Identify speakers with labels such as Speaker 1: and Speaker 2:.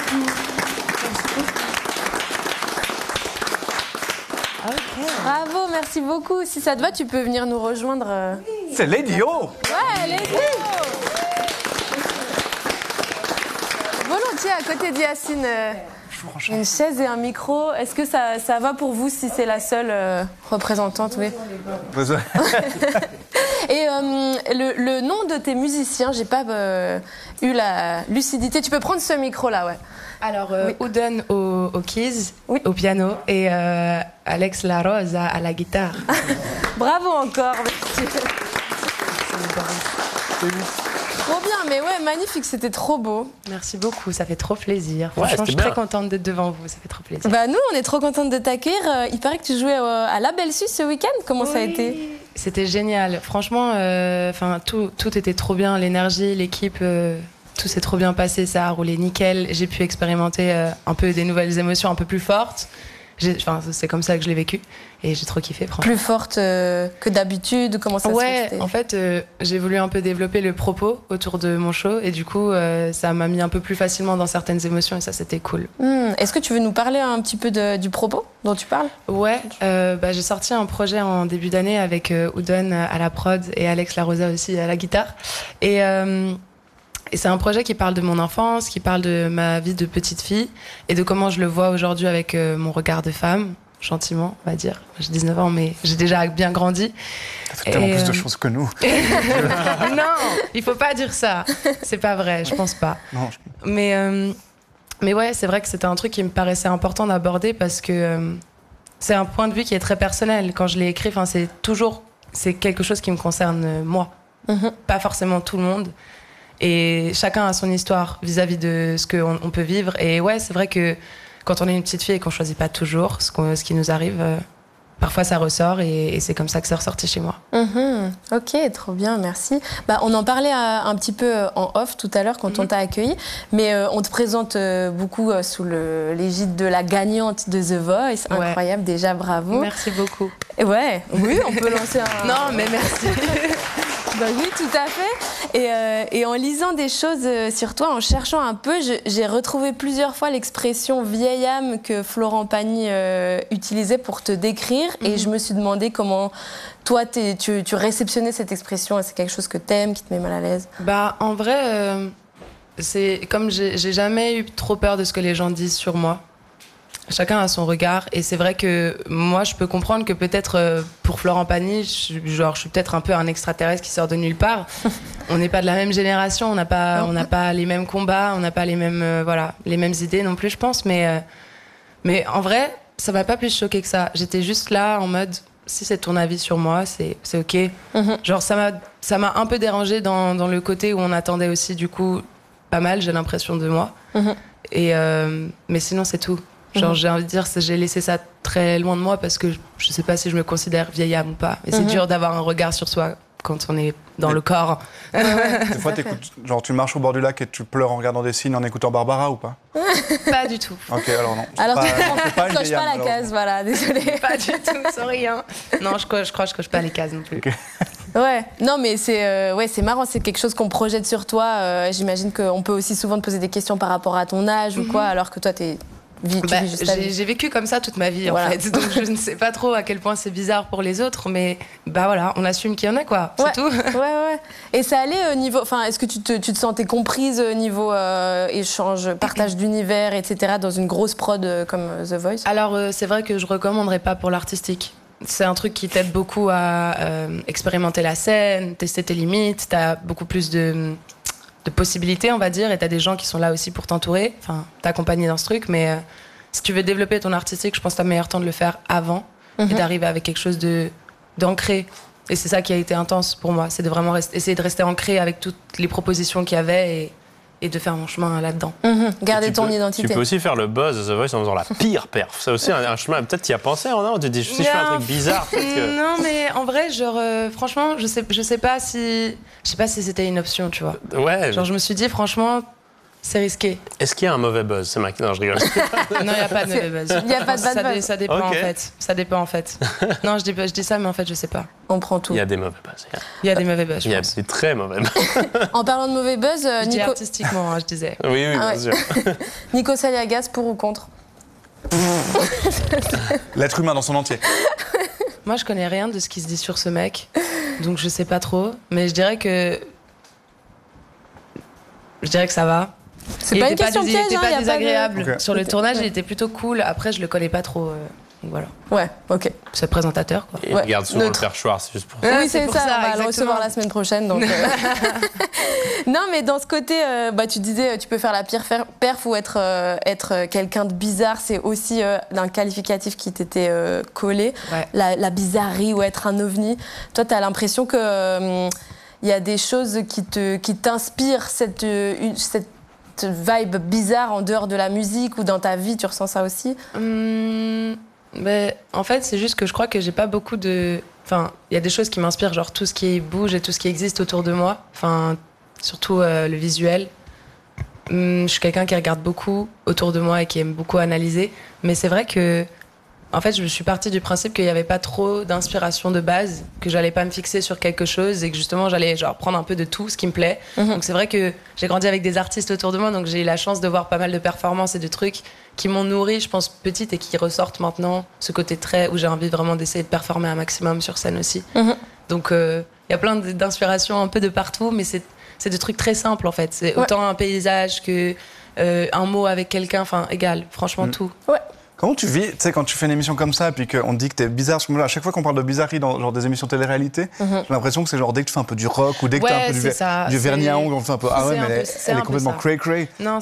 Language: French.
Speaker 1: Okay. Bravo, merci beaucoup. Si ça te va, tu peux venir nous rejoindre.
Speaker 2: C'est Lady O.
Speaker 1: Ouais, Lady O. Volontiers, à côté d'Yacine. Une chaise et un micro. Est-ce que ça va pour vous si c'est la seule représentante? Oui. Et le nom de tes musiciens, j'ai pas eu la lucidité. Tu peux prendre ce micro-là, ouais.
Speaker 3: Alors, Ouden au keys, au piano, et Alex Larosa à la guitare.
Speaker 1: Bravo encore, merci. Trop bien, mais ouais, magnifique, c'était trop beau.
Speaker 3: Merci beaucoup, ça fait trop plaisir. Franchement, je suis très contente d'être devant vous, ça fait trop plaisir.
Speaker 1: Bah nous, on est trop contente de t'accueillir. Il paraît que tu jouais à La Belle Suisse ce week-end. Comment ça a été?
Speaker 3: C'était génial. Franchement, tout était trop bien, l'énergie, l'équipe. Tout s'est trop bien passé, ça a roulé nickel. J'ai pu expérimenter un peu des nouvelles émotions un peu plus fortes. C'est comme ça que je l'ai vécu et j'ai trop kiffé, franchement.
Speaker 1: Plus forte que d'habitude? Comment ça se fait?
Speaker 3: En fait, j'ai voulu un peu développer le propos autour de mon show et du coup, ça m'a mis un peu plus facilement dans certaines émotions et ça, c'était cool.
Speaker 1: Est-ce que tu veux nous parler un petit peu du propos dont tu parles?
Speaker 3: Ouais, j'ai sorti un projet en début d'année avec Ouden à la prod et Alex Larosa aussi à la guitare. Et c'est un projet qui parle de mon enfance, qui parle de ma vie de petite fille et de comment je le vois aujourd'hui avec mon regard de femme, gentiment, on va dire. J'ai 19 ans, mais j'ai déjà bien grandi.
Speaker 2: Ça fait tellement plus de choses que nous.
Speaker 3: Non, il faut pas dire ça. C'est pas vrai, je pense pas.
Speaker 2: Non,
Speaker 3: Mais ouais, c'est vrai que c'était un truc qui me paraissait important d'aborder parce que c'est un point de vue qui est très personnel. Quand je l'ai écrit, c'est quelque chose qui me concerne moi, pas forcément tout le monde. Et chacun a son histoire vis-à-vis de ce qu'on peut vivre. Et ouais, c'est vrai que quand on est une petite fille et qu'on choisit pas toujours ce qui nous arrive, parfois ça ressort et c'est comme ça que c'est ressorti chez moi.
Speaker 1: Ok, trop bien, merci. On en parlait un petit peu en off tout à l'heure quand on t'a accueilli, mais on te présente beaucoup sous l'égide de la gagnante de The Voice. Incroyable, déjà, bravo.
Speaker 3: Merci beaucoup.
Speaker 1: Ouais, oui, on peut lancer un...
Speaker 3: Non, mais merci.
Speaker 1: Oui, tout à fait. Et en lisant des choses sur toi, en cherchant un peu, j'ai retrouvé plusieurs fois l'expression vieille âme que Florent Pagny utilisait pour te décrire. Et je me suis demandé comment toi, tu réceptionnais cette expression. C'est quelque chose que t'aimes, qui te met mal à l'aise?
Speaker 3: En vrai, c'est comme j'ai jamais eu trop peur de ce que les gens disent sur moi. Chacun a son regard et c'est vrai que moi je peux comprendre que peut-être pour Florent Pagny je suis peut-être un peu un extraterrestre qui sort de nulle part. On n'est pas de la même génération, on n'a pas les mêmes combats, on n'a pas les mêmes les mêmes idées non plus, je pense, mais en vrai ça m'a pas plus choqué que ça. J'étais juste là en mode si c'est ton avis sur moi, c'est ok. Genre ça m'a un peu dérangée dans le côté où on attendait aussi du coup pas mal, j'ai l'impression, de moi. Mais sinon c'est tout. Genre, j'ai envie de dire, j'ai laissé ça très loin de moi parce que je sais pas si je me considère vieille âme ou pas. Et c'est dur d'avoir un regard sur soi quand on est dans le corps.
Speaker 2: Des fois, genre, tu marches au bord du lac et tu pleures en regardant des signes en écoutant Barbara ou pas?
Speaker 3: Pas du tout.
Speaker 2: Ok, alors non.
Speaker 1: Alors, tu
Speaker 2: coches
Speaker 1: pas la case, voilà, désolée.
Speaker 3: Pas du tout, sorry. Non, je crois que je coche pas les cases non plus.
Speaker 2: Okay.
Speaker 1: Ouais, non, mais c'est marrant, c'est quelque chose qu'on projette sur toi. J'imagine qu'on peut aussi souvent te poser des questions par rapport à ton âge ou quoi, alors que toi,
Speaker 3: j'ai vécu comme ça toute ma vie en fait, donc je ne sais pas trop à quel point c'est bizarre pour les autres, mais on assume qu'il y en a quoi, c'est tout.
Speaker 1: Ouais. Et ça allait au niveau, est-ce que tu te sentais comprise au niveau échange, partage d'univers, etc. dans une grosse prod comme The Voice? Alors
Speaker 3: c'est vrai que je recommanderais pas pour l'artistique. C'est un truc qui t'aide beaucoup à expérimenter la scène, tester tes limites, t'as beaucoup plus de possibilités, on va dire, et t'as des gens qui sont là aussi pour t'entourer, t'accompagner dans ce truc, mais si tu veux développer ton artistique, je pense que t'as meilleur temps de le faire avant et d'arriver avec quelque chose d'ancré. Et c'est ça qui a été intense pour moi, c'est de vraiment essayer de rester ancré avec toutes les propositions qu'il y avait et de faire mon chemin là-dedans.
Speaker 1: Garder ton identité.
Speaker 4: Tu peux aussi faire le buzz de The Voice en faisant la pire perf. C'est aussi un chemin, peut-être tu y as pensé, non? Tu te dis, si je fais un truc bizarre, peut-être que...
Speaker 3: Non, mais en vrai, franchement, je sais pas si c'était une option, tu vois.
Speaker 4: Ouais.
Speaker 3: Genre, je me suis dit, franchement, C'est risqué.
Speaker 4: Est-ce qu'il y a un mauvais buzz? C'est ma... Non, je rigole.
Speaker 3: Non, il n'y a pas de mauvais buzz.
Speaker 1: Il n'y a pas de bad buzz.
Speaker 3: Ça dépend,
Speaker 4: Ok.
Speaker 3: en fait. Ça dépend, en fait. Non, je dis ça, mais en fait, je sais pas.
Speaker 1: On prend tout.
Speaker 4: Il y a des mauvais buzz.
Speaker 3: Il y a des mauvais buzz,
Speaker 4: Il y
Speaker 3: je
Speaker 4: a
Speaker 3: pense.
Speaker 4: des très mauvais buzz.
Speaker 1: En parlant de mauvais buzz,
Speaker 3: Je dis
Speaker 1: Nico,
Speaker 3: artistiquement, je disais.
Speaker 4: Oui, oui,
Speaker 1: Ah
Speaker 4: bien sûr.
Speaker 1: Nico Saliagas, pour ou contre?
Speaker 2: L'être humain dans son entier.
Speaker 3: Moi, je connais rien de ce qui se dit sur ce mec, donc je sais pas trop. Mais je dirais que ça va.
Speaker 1: C'est
Speaker 3: Il
Speaker 1: pas une
Speaker 3: était
Speaker 1: question
Speaker 3: il
Speaker 1: piège,
Speaker 3: était
Speaker 1: hein,
Speaker 3: pas
Speaker 1: y a
Speaker 3: désagréable.
Speaker 2: Ok.
Speaker 3: Sur le tournage,
Speaker 1: Ouais.
Speaker 3: il était plutôt cool. Après, je le connais pas trop. Donc voilà.
Speaker 1: Ouais, ok.
Speaker 3: C'est présentateur, quoi.
Speaker 4: Il
Speaker 1: Ouais,
Speaker 4: regarde souvent
Speaker 1: neutre.
Speaker 4: le perchoir, c'est juste pour ça.
Speaker 3: Ouais,
Speaker 1: Oui,
Speaker 3: c'est
Speaker 1: c'est
Speaker 3: pour
Speaker 1: ça,
Speaker 3: ça,
Speaker 1: on va le
Speaker 3: exactement.
Speaker 1: recevoir la semaine prochaine. Donc, Non, mais dans ce côté, tu disais, tu peux faire la pire perf ou être quelqu'un de bizarre, c'est aussi un qualificatif qui t'était collé.
Speaker 3: Ouais.
Speaker 1: La bizarrerie ou être un ovni. Toi, tu as l'impression que il y a des choses qui t'inspirent cette vibe bizarre en dehors de la musique ou dans ta vie, tu ressens ça aussi?
Speaker 3: Ben, en fait, c'est juste que je crois que j'ai pas beaucoup de... Enfin, il y a des choses qui m'inspirent, genre tout ce qui bouge et tout ce qui existe autour de moi. Enfin, surtout le visuel. Je suis quelqu'un qui regarde beaucoup autour de moi et qui aime beaucoup analyser. Mais c'est vrai que, en fait, je suis partie du principe qu'il n'y avait pas trop d'inspiration de base, que j'allais pas me fixer sur quelque chose et que justement j'allais genre prendre un peu de tout ce qui me plaît. Donc c'est vrai que j'ai grandi avec des artistes autour de moi, donc j'ai eu la chance de voir pas mal de performances et de trucs qui m'ont nourri, je pense, petite et qui ressortent maintenant. Ce côté très où j'ai envie vraiment d'essayer de performer un maximum sur scène aussi. Donc il y a plein d'inspirations un peu de partout, mais c'est des trucs très simples en fait. C'est autant un paysage que un mot avec quelqu'un, enfin égal, franchement tout.
Speaker 1: Ouais.
Speaker 2: Comment tu vis, tu sais, quand tu fais une émission comme ça, puis qu'on te dit que t'es bizarre, parce que moi, à chaque fois qu'on parle de bizarrerie dans genre des émissions télé-réalité, j'ai l'impression que c'est genre dès que tu fais un peu du rock ou dès que
Speaker 3: Ouais,
Speaker 2: t'as un peu
Speaker 3: c'est ça,
Speaker 2: du vernis
Speaker 3: c'est-
Speaker 2: à ongles, on fait un peu ah ouais,
Speaker 3: c'est
Speaker 2: mais
Speaker 3: un peu-
Speaker 2: elle
Speaker 3: c'est
Speaker 2: est
Speaker 3: un peu
Speaker 2: complètement
Speaker 3: ça.
Speaker 2: cray-cray.
Speaker 3: Non,